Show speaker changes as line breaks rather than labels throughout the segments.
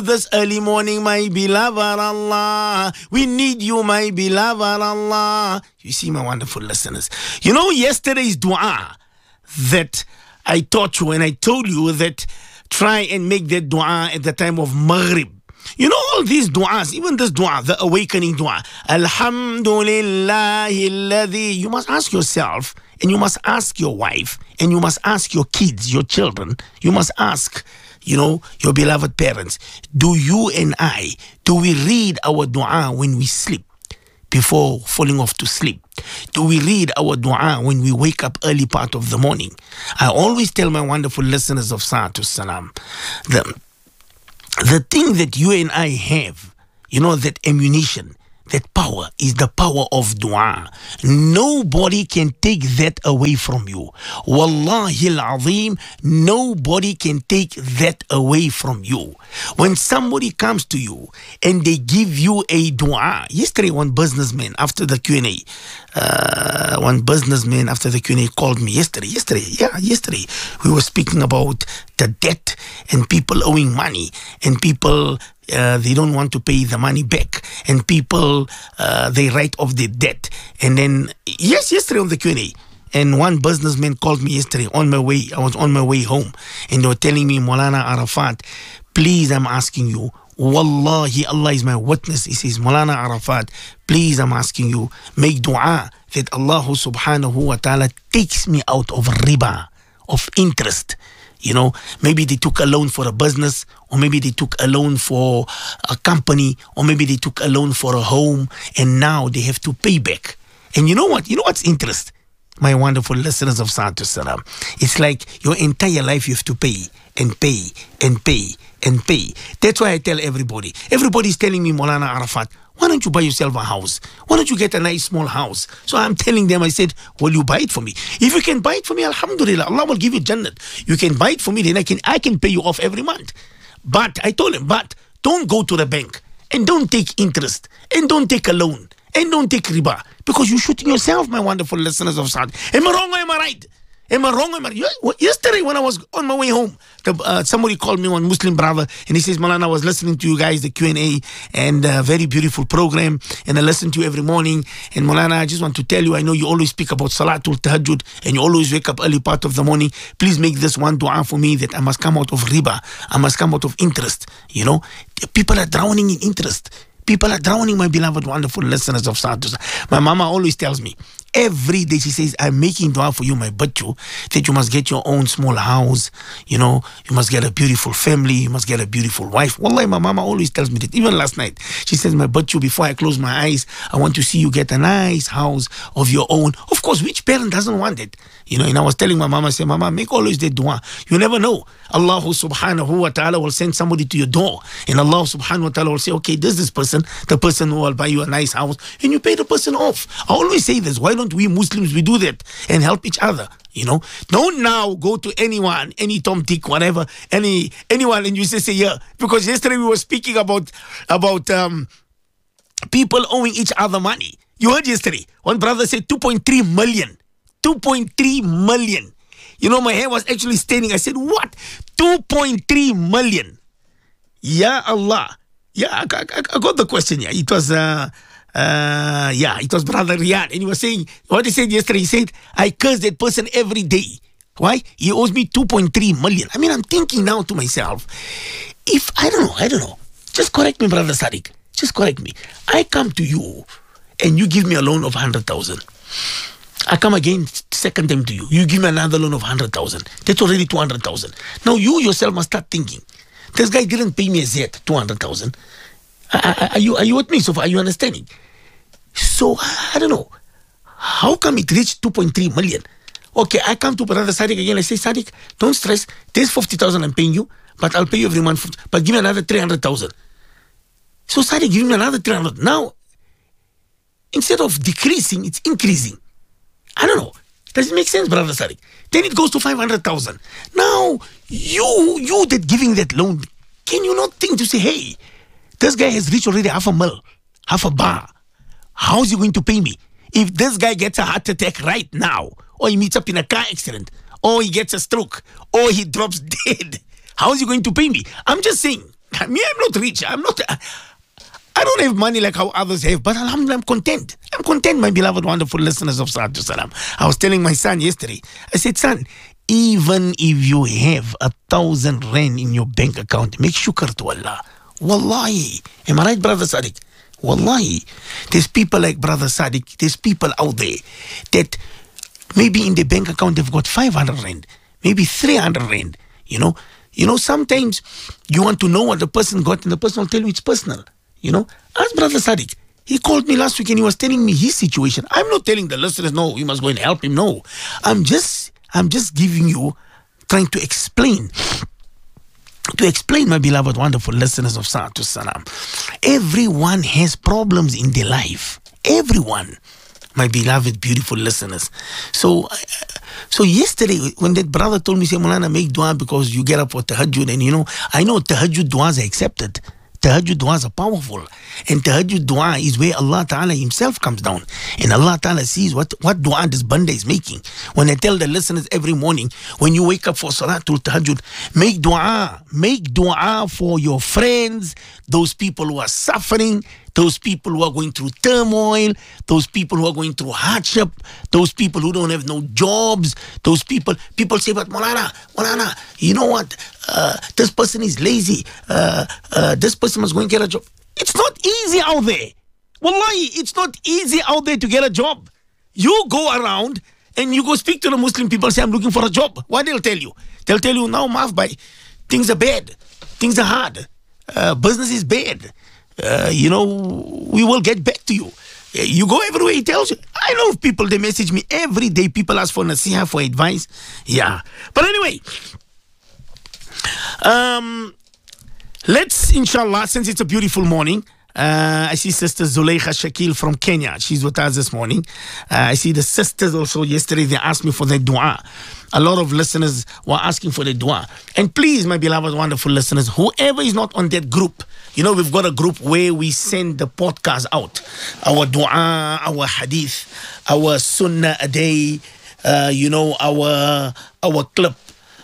This early morning, my beloved Allah. We need you, my beloved Allah. You see, my wonderful listeners. You know, yesterday's dua that I taught you, and I told you that try and make that dua at the time of Maghrib. You know, all these du'as, even this dua, the awakening dua. Alhamdulillahi alladhi. You must ask yourself, and you must ask your wife, and you must ask your kids, your children. You must ask, you know, your beloved parents. Do you and I, do we read our dua when we sleep, before falling off to sleep? Do we read our dua when we wake up early part of the morning? I always tell my wonderful listeners of Sa'atus Salam, the thing that you and I have, you know, that ammunition, that power is the power of dua. Nobody can take that away from you. Wallahi al-azim, nobody can take that away from you. When somebody comes to you and they give you a dua. Yesterday, one businessman after the Q&A, called me yesterday. We were speaking about the debt and people owing money and people they don't want to pay the money back, and people they write off their debt. And then yesterday on the Q&A, and one businessman called me yesterday I was on my way home, and they were telling me, Maulana Arafat, please, I'm asking you, Wallahi, Allah is my witness. He says, Maulana Arafat, please, I'm asking you, make dua that Allah subhanahu wa ta'ala takes me out of riba, of interest. You know, maybe they took a loan for a business, or maybe they took a loan for a company, or maybe they took a loan for a home, and now they have to pay back. And you know what? You know what's interest? My wonderful listeners of Sa'atus Salam. It's like your entire life you have to pay and pay and pay and pay. That's why I tell everybody. Everybody's telling me, Maulana Arafat, why don't you buy yourself a house? Why don't you get a nice small house? So I'm telling them, I said, will you buy it for me? If you can buy it for me, alhamdulillah, Allah will give you Jannat. You can buy it for me, then I can pay you off every month. But I told him, but don't go to the bank and don't take interest and don't take a loan and don't take riba, because you're shooting yourself, my wonderful listeners of Saad. Am I wrong or am I right? Am I wrong? Yesterday when I was on my way home, somebody called me, one Muslim brother, and he says, Maulana, I was listening to you guys, the Q&A, and a very beautiful program, and I listen to you every morning. And Maulana, I just want to tell you, I know you always speak about Salatul Tahajjud, and you always wake up early part of the morning. Please make this one dua for me, that I must come out of riba. I must come out of interest. You know, people are drowning in interest. People are drowning, my beloved, wonderful listeners of Sa'atus. My mama always tells me, every day she says, I'm making dua for you, my bachchu, that you must get your own small house, you know, you must get a beautiful family, you must get a beautiful wife. Wallahi, my mama always tells me that. Even last night, she says, my bachchu, before I close my eyes, I want to see you get a nice house of your own. Of course, which parent doesn't want it? You know, and I was telling my mama, I said, Mama, make always the dua. You never know. Allah subhanahu wa ta'ala will send somebody to your door, and Allah subhanahu wa ta'ala will say, okay, this is this person, the person who will buy you a nice house, and you pay the person off. I always say this. Why don't we Muslims, we do that and help each other? You know, don't now go to anyone, any Tom, Dick, whatever, anyone, and you say, yeah, because yesterday we were speaking about people owing each other money. You heard yesterday, one brother said 2.3 million. 2.3 million. You know, my hair was actually standing. I said, what? 2.3 million. Ya Allah. Yeah, I got the question. Yeah, it was it was Brother Riyad, and he was saying what he said yesterday. He said, I curse that person every day. Why? He owes me 2.3 million. I mean, I'm thinking now to myself, if I don't know. Just correct me, Brother Sadiq. Just correct me. I come to you and you give me a loan of 100,000. I come again, second time to you. You give me another loan of 100,000. That's already 200,000. Now you yourself must start thinking, this guy didn't pay me a Z, 200,000. Are you with me so far? Are you understanding? So, I don't know. How come it reached 2.3 million? Okay, I come to Brother Sadiq again. I say, Sadiq, don't stress. There's 50,000 I'm paying you, but I'll pay you every month. But give me another 300,000. So Sadiq, give me another 300. Now, instead of decreasing, it's increasing. I don't know. Does it make sense, Brother Sadiq? Then it goes to 500,000. Now, you that giving that loan, can you not think to say, hey, this guy has reached already half a mil, half a bar. How is he going to pay me? If this guy gets a heart attack right now, or he meets up in a car accident, or he gets a stroke, or he drops dead, how is he going to pay me? I'm just saying, I'm not rich. I don't have money like how others have, but alhamdulillah, I'm content. I'm content, my beloved, wonderful listeners of Salatu Salam. I was telling my son yesterday, I said, son, even if you have 1,000 rand in your bank account, make shukr to Allah. Wallahi. Am I right, Brother Sadiq? Wallahi. There's people like Brother Sadiq. There's people out there that maybe in their bank account they've got 500 rand, maybe 300 rand, you know. Sometimes you want to know what the person got and the person will tell you it's personal. Ask Brother Sadiq. He called me last week and he was telling me his situation. I'm not telling the listeners, no, you must go and help him. No, I'm just giving you, trying to explain, my beloved, wonderful listeners of Salatu Salam. Everyone has problems in their life. Everyone, my beloved, beautiful listeners. So yesterday, when that brother told me, say, Mulana, make dua because you get up for tahajjud, and I know tahajjud duas are accepted. Tahajjud du'as are powerful. And tahajjud du'a is where Allah Ta'ala himself comes down. And Allah Ta'ala sees what du'a this banda is making. When I tell the listeners every morning, when you wake up for Salatul Tahajjud, make du'a. Make du'a for your friends, those people who are suffering, those people who are going through turmoil, those people who are going through hardship, those people who don't have no jobs, those people say, but Maulana, you know what? This person is lazy. This person must go and get a job. It's not easy out there. Wallahi, it's not easy out there to get a job. You go around and you go speak to the Muslim people, say, I'm looking for a job. What they'll tell you? They'll tell you, now, Maaf, things are bad. Things are hard. Business is bad. We will get back to you. You go everywhere, he tells you. I know people, they message me every day. People ask for nasiha, for advice. Yeah. But anyway, let's, inshallah, since it's a beautiful morning, I see Sister Zuleika Shakil from Kenya. She's with us this morning. I see the sisters also yesterday, they asked me for their dua. A lot of listeners were asking for the dua. And please, my beloved, wonderful listeners, whoever is not on that group, we've got a group where we send the podcast out. Our dua, our hadith, our sunnah a day, our clip,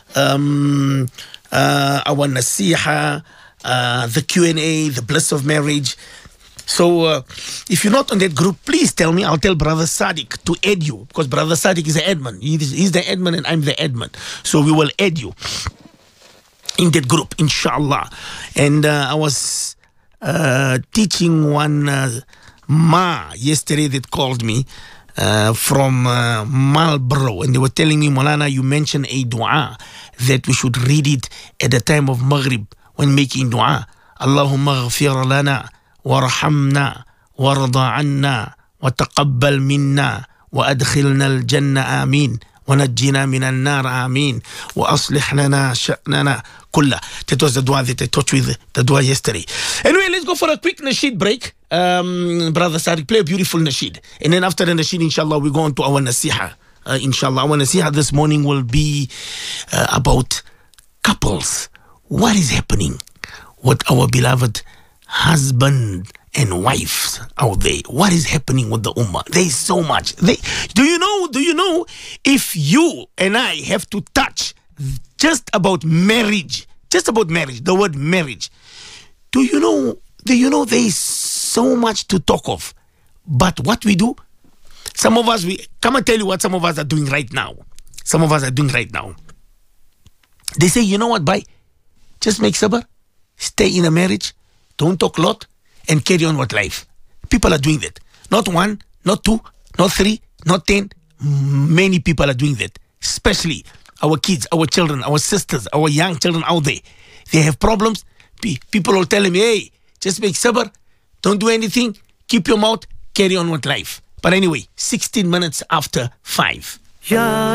our nasiha, the Q&A, the bliss of marriage. So if you're not on that group, please tell me. I'll tell Brother Sadiq to add you, because Brother Sadiq is the admin. He's the admin and I'm the admin. So we will add you in that group, inshallah. And I was teaching one ma yesterday that called me from Marlborough, and they were telling me, Maulana, you mentioned a dua that we should read it at the time of Maghrib when making dua. Allahumma ghafir lana warhamna warda anna wa taqabbal minna wa adkhilna al-jannah amin wa najjina min al-nar amin wa aslih lana sha'nana kulla. That was the dua that I taught with the dua yesterday. Anyway, let's go for a quick nasheed break. Brother Sadiq, play a beautiful nasheed. And then after the nasheed, inshallah, we go on to our nasiha. Inshallah, our nasiha this morning will be about couples. What is happening with our beloved husband and wives out there? What is happening with the ummah? There is so much. Do you know if you and I have to touch just about marriage, the word marriage, do you know there is so much to talk of? But what we do, some of us, we come and tell you what some of us are doing right now. They say, you know what, bye, just make sabr, stay in a marriage, don't talk a lot, and carry on with life. People are doing that. Not one, not two, not three, not 10. Many people are doing that. Especially our kids, our children, our sisters, our young children out there. They have problems. People will tell them, hey, just make sabr, don't do anything, keep your mouth, carry on with life. But anyway, 16 minutes after 5.